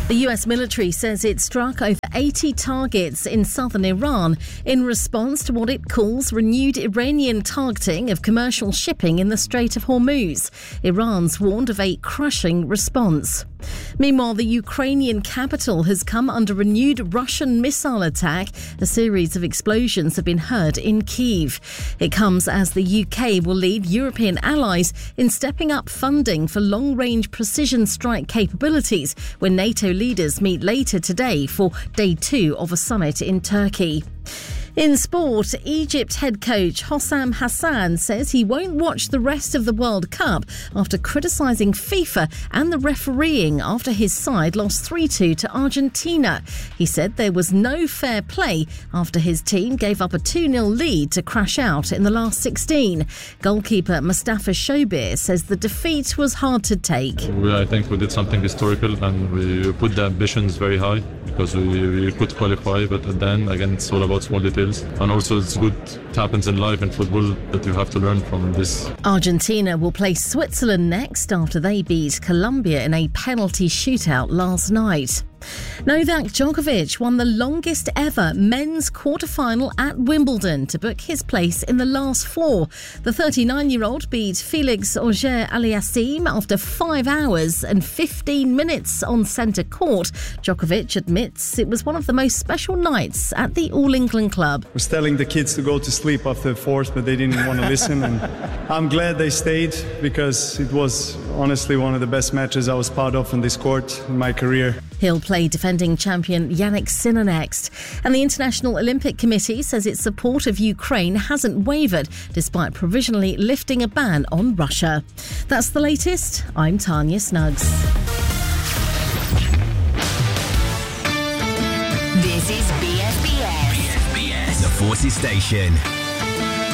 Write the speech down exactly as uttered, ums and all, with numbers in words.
The U S military says it struck over eighty targets in southern Iran in response to what it calls renewed Iranian targeting of commercial shipping in the Strait of Hormuz. Iran's warned of a crushing response. Meanwhile, the Ukrainian capital has come under renewed Russian missile attack. A series of explosions have been heard in Kyiv. It comes as the U K will lead European allies in stepping up funding for long-range precision strike capabilities when NATO leaders meet later today for day two of a summit in Turkey. In sport, Egypt head coach Hossam Hassan says he won't watch the rest of the World Cup after criticising FIFA and the refereeing after his side lost three two to Argentina. He said there was no fair play after his team gave up a two nil lead to crash out in the last sixteen. Goalkeeper Mustafa Shobir says the defeat was hard to take. I think we did something historical and we put the ambitions very high because we, we could qualify, but then again it's all about small details. And also it's good, it happens in life and football that you have to learn from this. Argentina will play Switzerland next after they beat Colombia in a penalty shootout last night. Novak Djokovic won the longest ever men's quarter-final at Wimbledon to book his place in the last four. The thirty-nine-year-old beat Felix Auger-Aliassime after five hours and fifteen minutes on centre court. Djokovic admits it was one of the most special nights at the All England Club. I was telling the kids to go to sleep after the fourth, but they didn't want to listen. And I'm glad they stayed because it was honestly one of the best matches I was part of on this court in my career. He'll play defending champion Yannick Sinner next. And the International Olympic Committee says its support of Ukraine hasn't wavered despite provisionally lifting a ban on Russia. That's the latest. I'm Tanya Snuggs. This is B S B S. B S B S, the Forces Station.